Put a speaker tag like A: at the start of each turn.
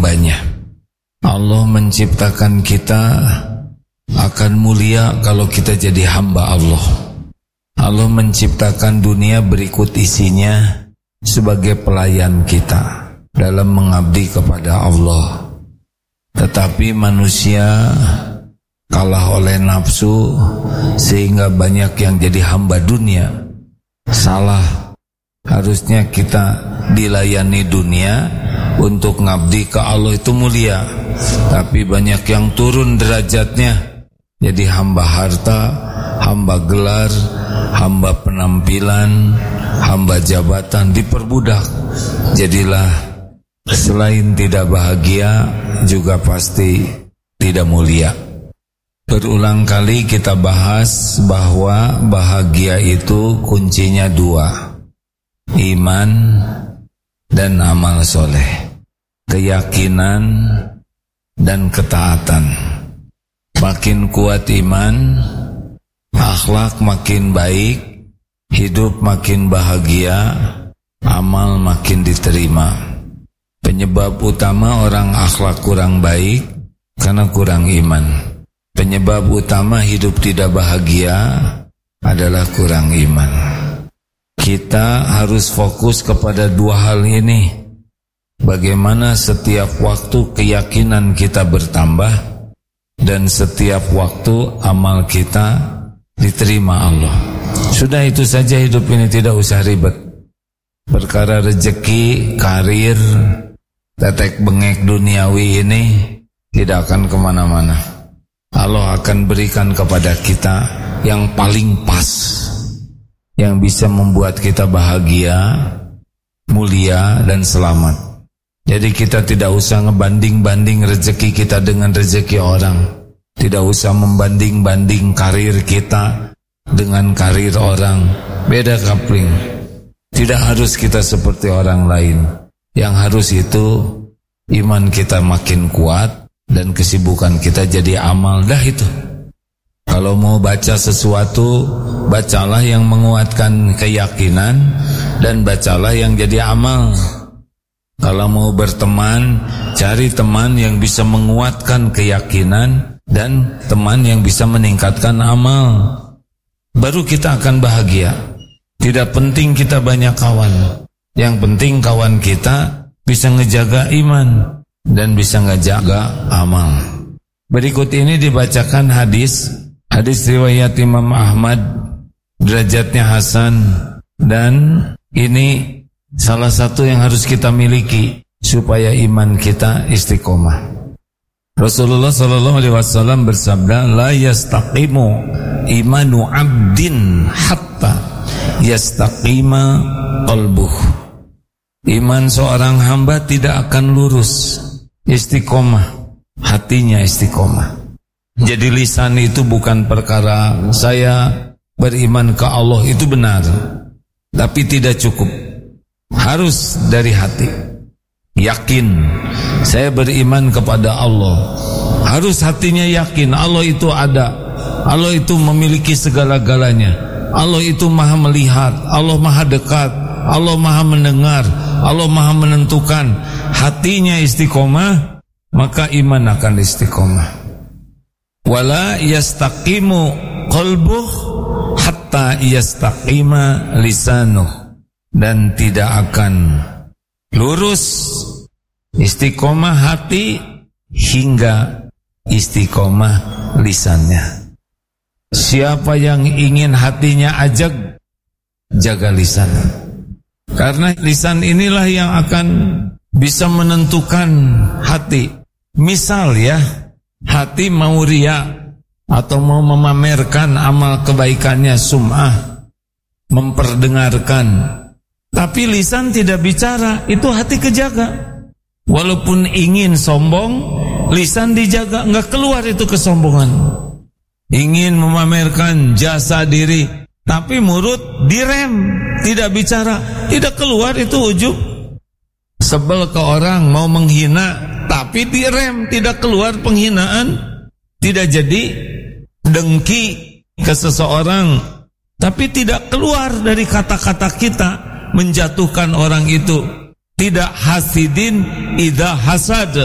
A: hambanya. Allah menciptakan kita akan mulia kalau kita jadi hamba Allah. Allah menciptakan dunia berikut isinya sebagai pelayan kita dalam mengabdi kepada Allah. Tetapi manusia kalah oleh nafsu sehingga banyak yang jadi hamba dunia. Salah. Harusnya kita dilayani dunia untuk ngabdi ke Allah, itu mulia. Tapi banyak yang turun derajatnya jadi hamba harta, hamba gelar, hamba penampilan, hamba jabatan, diperbudak. Jadilah selain tidak bahagia juga pasti tidak mulia. Berulang kali kita bahas bahwa bahagia itu kuncinya dua: iman dan amal soleh, keyakinan dan ketaatan. Makin kuat iman, akhlak makin baik, hidup makin bahagia, amal makin diterima. Penyebab utama orang akhlak kurang baik karena kurang iman. Penyebab utama hidup tidak bahagia adalah kurang iman. Kita harus fokus kepada dua hal ini. Bagaimana setiap waktu keyakinan kita bertambah dan setiap waktu amal kita diterima Allah. Sudah itu saja hidup ini, tidak usah ribet. Perkara rezeki, karir, tetek bengek duniawi ini tidak akan kemana-mana. Allah akan berikan kepada kita yang paling pas, yang bisa membuat kita bahagia, mulia dan selamat. Jadi kita tidak usah ngebanding-banding rezeki kita dengan rezeki orang. Tidak usah membanding-banding karir kita dengan karir orang. Beda kapling. Tidak harus kita seperti orang lain. Yang harus itu iman kita makin kuat dan kesibukan kita jadi amal. Dah itu. Kalau mau baca sesuatu, bacalah yang menguatkan keyakinan dan bacalah yang jadi amal. Kalau mau berteman, cari teman yang bisa menguatkan keyakinan dan teman yang bisa meningkatkan amal. Baru kita akan bahagia. Tidak penting kita banyak kawan. Yang penting kawan kita bisa ngejaga iman dan bisa ngejaga amal. Berikut ini dibacakan hadis riwayat Imam Ahmad, derajatnya hasan, dan ini salah satu yang harus kita miliki supaya iman kita istiqomah. Rasulullah SAW bersabda, la yastaqimu imanu abdin hatta yastaqima qalbuh. Iman seorang hamba tidak akan lurus, istiqomah, hatinya istiqomah. Jadi lisan itu bukan perkara saya beriman ke Allah, itu benar, tapi tidak cukup. Harus dari hati. Yakin saya beriman kepada Allah. Harus hatinya yakin Allah itu ada. Allah itu memiliki segala-galanya. Allah itu maha melihat, Allah maha dekat, Allah maha mendengar, Allah maha menentukan. Hatinya istiqomah, maka iman akan istiqomah. Wala yastaqimu qalbuh hatta yastaqima lisanuh. Dan tidak akan lurus istiqomah hati hingga istiqomah lisannya. Siapa yang ingin hatinya ajak, jaga lisan. Karena lisan inilah yang akan bisa menentukan hati. Misal ya, hati mau riya atau mau memamerkan amal kebaikannya, sum'ah, memperdengarkan, tapi lisan tidak bicara, itu hati kejaga. Walaupun ingin sombong, lisan dijaga, enggak keluar itu kesombongan. Ingin memamerkan jasa diri, tapi mulut direm, tidak bicara, tidak keluar itu ujub. Sebel ke orang, mau menghina, tapi direm, tidak keluar penghinaan. Tidak jadi dengki ke seseorang, tapi tidak keluar dari kata-kata kita menjatuhkan orang itu. Tidak hasidin idza hasad.